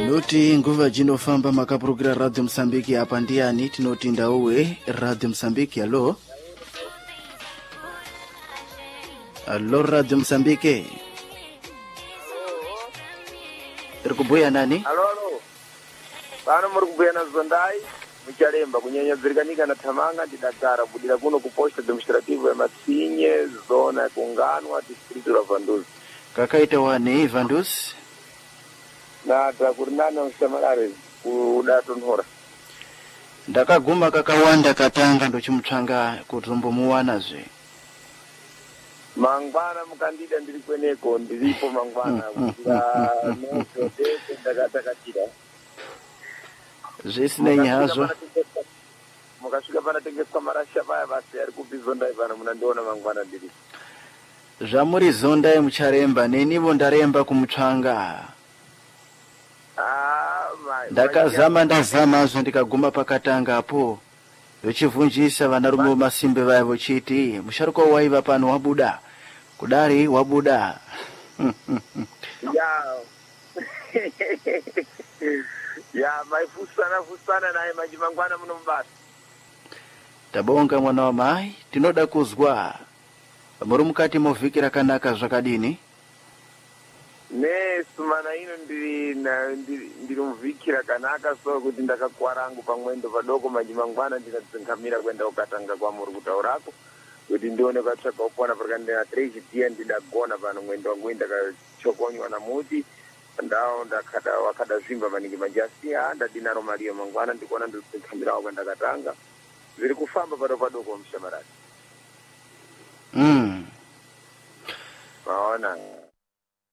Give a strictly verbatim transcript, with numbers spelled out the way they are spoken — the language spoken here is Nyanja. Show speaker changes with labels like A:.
A: Tinoti nguva jinofamba makapurukira Radio Msambiki apa ndiani tinoti ndauwe Radio Msambiki. Alo alo Radio Msambiki irikubuya nani?
B: Alo alo pano muri kubuya na Zondai muchalemba kunyenyedzerekanika na Thamanga ndidagara kudira kuno ku posta administrative ya Matsinye zona kunganwa district la Vanduzi.
A: Kakaita wane Vanduzi?
B: Na takurinana mshamalare kudato nhora.
A: Ndakaguma kakawanda katanga ndo chimutsvanga kutumbo muwanazve.
B: Mangwana mukandida ndiri kweneko ndiripo mangwana kudira nozo dete ndakatakatira.
A: Zvisinei hazvo.
B: Mukasvika panatengeswa marasha paya basi ari kubizondai pano munandiona mangwana ndiri.
A: Zvamuri Zondai mucharemba nenivo ndaremba kumutsvanga.
B: Ah,
A: ndakazama ndazama zvo ndikaguma pakatanga apo vechivhunjisa vanarume vemasimbe vaya vochiti musharuka waiva pano wabuda kudari wabuda.
B: ya ya maifusana fusana naye majimangwana muno mbasa.
A: Tabonga mwana wa mai, tinoda kuzwa muri mukati movhikira kanaka zvakadini?
B: Ne sumana ino ndiri na ndiri, ndiri muvhikira kanaka so kuti ndakakwarangu pamwendo padoko majimangwana ndinadzingamira kwenda ukatanga kwa muri kutaurako kuti ndione kwatsvaka upona pakandina treji dia ndidagona pano mwendo wangu ndakachokonywa na muti ndao ndakada wakada zvimba maningi majasi andadinaro mariyo mangwana ndikuona ndidzingamirawo kwandakatanga zviri kufamba pado padoko mushamarati.
A: Mm.
B: Maona